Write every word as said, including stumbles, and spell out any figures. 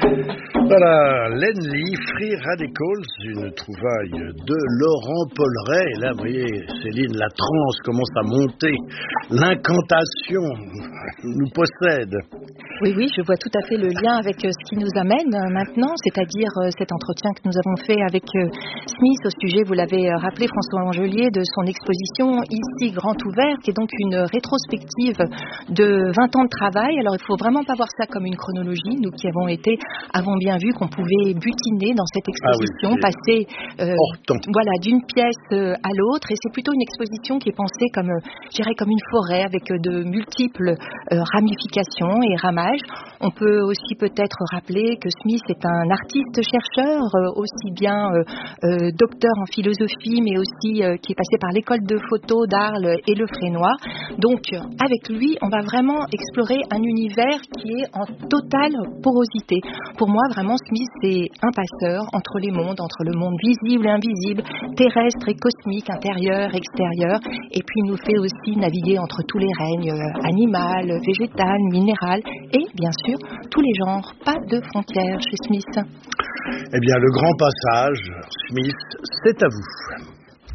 Voilà, Lenly, Free Radicals, une trouvaille de Laurent Polleret. Et là, vous voyez, Céline, la transe commence à monter. L'incantation nous possède. Oui, oui, je vois tout à fait le lien avec ce qui nous amène maintenant, c'est-à-dire cet entretien que nous avons fait avec Smith au sujet, vous l'avez rappelé, François Angelier, de son exposition Ici Grand Ouvert, qui est donc une rétrospective de vingt ans de travail. Alors, il ne faut vraiment pas voir ça comme une chronologie. Nous qui avons été, avons bien vu qu'on pouvait butiner dans cette exposition, ah oui, passer euh, voilà, d'une pièce à l'autre. Et c'est plutôt une exposition qui est pensée comme, je dirais, comme une forêt avec de multiples euh, ramifications et ramages. On peut aussi peut-être rappeler que Smith est un artiste-chercheur, euh, aussi bien euh, euh, docteur en philosophie, mais aussi euh, qui est passé par l'école de photo d'Arles et le Frénois. Donc, avec lui, on va vraiment explorer un univers qui est en totale porosité. Pour moi, vraiment, Smith, c'est un passeur entre les mondes, entre le monde visible et invisible, terrestre et cosmique, intérieur, extérieur, et puis il nous fait aussi naviguer entre tous les règnes, euh, animal, végétal, minéral, et bien sûr, tous les genres, pas de frontières chez Smith. Eh bien, le grand passage, Smith, c'est à vous.